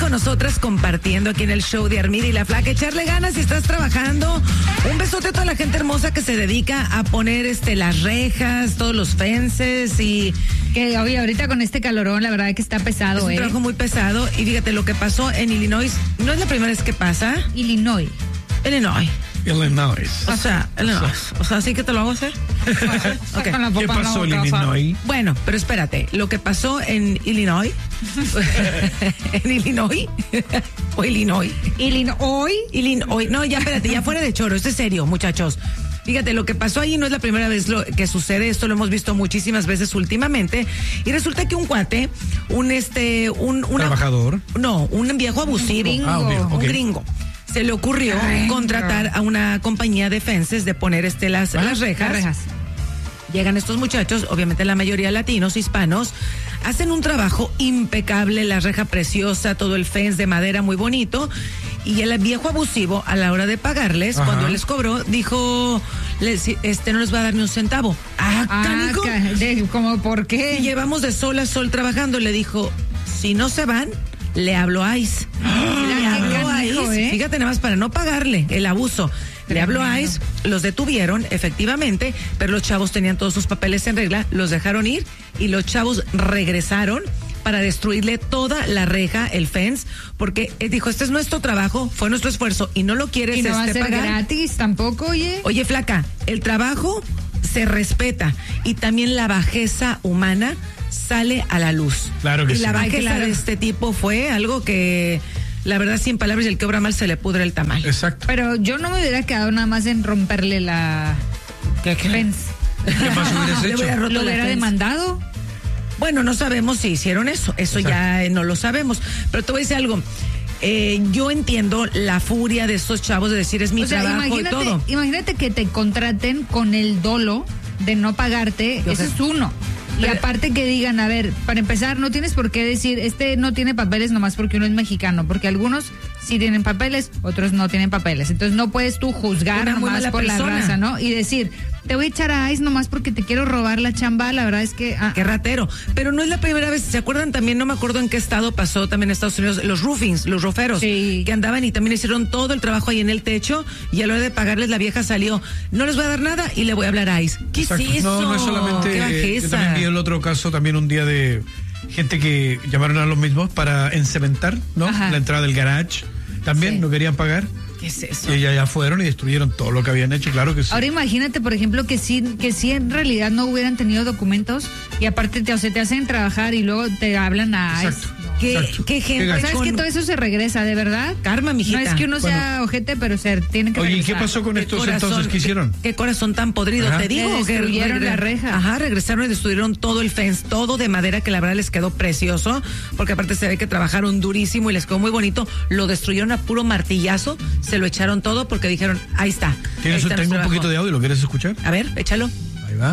con nosotras compartiendo aquí en el show de Armida y la Flaca. Echarle ganas si estás trabajando. Un besote a toda la gente hermosa que se dedica a poner las rejas, todos los fences y... Que oye, ahorita con este calorón, la verdad que está pesado, Es un trabajo muy pesado y fíjate, lo que pasó en Illinois, no es la primera vez que pasa. Illinois. O sea, ¿sí que te lo hago hacer? Okay. ¿Qué pasó en Illinois? Bueno, pero espérate, lo que pasó en Illinois, en Illinois, o Illinois. Illinois, no, ya espérate, ya fuera de choro, esto es serio, muchachos. Fíjate, lo que pasó ahí no es la primera vez que sucede, esto lo hemos visto muchísimas veces últimamente, y resulta que un cuate, un trabajador, no, un viejo abusivo, un gringo, se le ocurrió contratar a una compañía de fences de poner las rejas. Llegan estos muchachos, obviamente la mayoría latinos, hispanos, hacen un trabajo impecable, la reja preciosa, todo el fence de madera muy bonito, y el viejo abusivo, a la hora de pagarles, cuando él les cobró, dijo, no les va a dar ni un centavo. ¿Canico? ¿Cómo por qué? Y llevamos de sol a sol trabajando, le dijo, si no se van, le hablo a ICE. Le habló a ICE, fíjate nada más, para no pagarle el abuso. Le habló a ICE, los detuvieron, efectivamente, pero los chavos tenían todos sus papeles en regla, los dejaron ir y los chavos regresaron para destruirle toda la reja, el fence, porque dijo, este es nuestro trabajo, fue nuestro esfuerzo y no lo quieres y no va a ser pagar gratis tampoco, oye. Oye, Flaca, el trabajo se respeta y también la bajeza humana sale a la luz. Claro que y sí. La bajeza de este tipo fue algo que, la verdad, sin palabras, y el que obra mal se le pudre el tamal. Exacto. Pero yo no me hubiera quedado nada más en romperle la fence. ¿Qué más hubieras hecho? ¿Lo hubiera demandado? Bueno, no sabemos si hicieron eso. Eso ya no lo sabemos. Pero te voy a decir algo. Yo entiendo la furia de estos chavos de decir es mi trabajo y todo. Imagínate que te contraten con el dolo de no pagarte. Ese es uno. Y aparte que digan, a ver, para empezar, no tienes por qué decir, no tiene papeles nomás porque uno es mexicano, porque algunos sí tienen papeles, otros no tienen papeles. Entonces no puedes tú juzgar nomás por la raza, ¿no? Y decir, te voy a echar a ICE nomás porque te quiero robar la chamba, la verdad es que... Qué ratero. Pero no es la primera vez, ¿se acuerdan también? No me acuerdo en qué estado pasó también en Estados Unidos, los roofings, los roferos, que andaban y también hicieron todo el trabajo ahí en el techo y a la hora de pagarles la vieja salió, no les voy a dar nada y le voy a hablar a ICE. ¿Qué es eso? No es solamente... Qué bajeza. Yo también vi el otro caso, también un día de gente que llamaron a los mismos para encementar, ¿no? La entrada del garage. También no querían pagar. ¿Qué es eso? Y ya fueron y destruyeron todo lo que habían hecho, claro que sí. Ahora imagínate, por ejemplo, que sí en realidad no hubieran tenido documentos y aparte te hacen trabajar y luego te hablan a... Exacto. ¿Qué gente? ¿Sabes que todo eso se regresa, de verdad? Karma, mijita. No es que uno sea ojete, pero tiene que regresar. Oye, ¿y qué pasó con estos entonces? ¿Qué hicieron? Qué corazón tan podrido. Te digo que destruyeron la reja. Regresaron y destruyeron todo el fence, todo de madera, que la verdad les quedó precioso, porque aparte se ve que trabajaron durísimo y les quedó muy bonito. Lo destruyeron a puro martillazo, se lo echaron todo porque dijeron, ahí está. Tengo un poquito de audio, ¿lo quieres escuchar? A ver, échalo. Ahí va.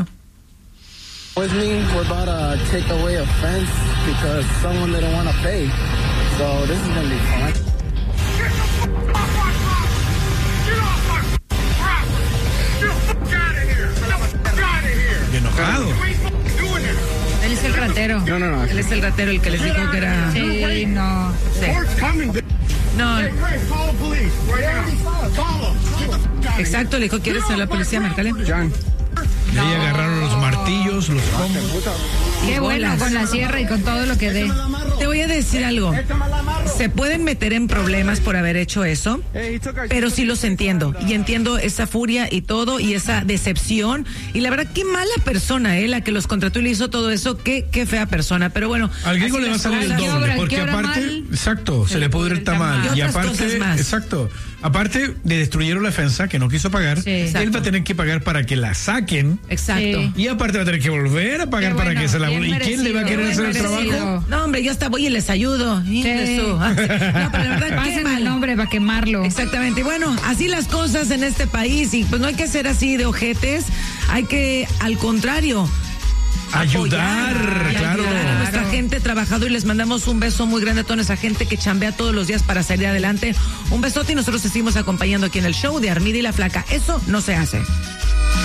Which means we're about to take away a fence because someone didn't want to pay. So this is going to be fun. Get the fuck out of here! Get the fuck out of here! Enojado. Doing this. Él es el ratero. No. Él es el ratero, el que les dijo que era... Sí, no. Court's coming. No, Hey, Ray, call the police right now. Call them. Get the fuck out of here. exacto, le dijo, ¿quieres ser la policía? Márcale. John. Y ahí agarraron los martillos, los combos. Qué bueno, con la sierra y con todo lo que dé. Te voy a decir algo. Se pueden meter en problemas por haber hecho eso, pero sí los entiendo. Y entiendo esa furia y todo, y esa decepción. Y la verdad, qué mala persona, la que los contrató y le hizo todo eso. Qué fea persona. Pero bueno. Al gringo le va a salir el doble, porque aparte, exacto, se le pudre el tamal. Y aparte, exacto, aparte le destruyeron la defensa que no quiso pagar. Él va a tener que pagar para que la saquen. Exacto. Y aparte va a tener que volver a pagar para que se la... ¿Y quién le va a querer hacer el trabajo? No, hombre, yo hasta voy y les ayudo. No, pero la verdad, pasen el nombre para quemarlo. Exactamente. Y bueno, así las cosas en este país. Y pues no hay que ser así de ojetes. Hay que, al contrario, ayudar, claro. Ayudar a nuestra gente trabajadora, y les mandamos un beso muy grande a toda esa gente que chambea todos los días para salir adelante. Un besote, y nosotros te seguimos acompañando aquí en el show de Armida y la Flaca. Eso no se hace.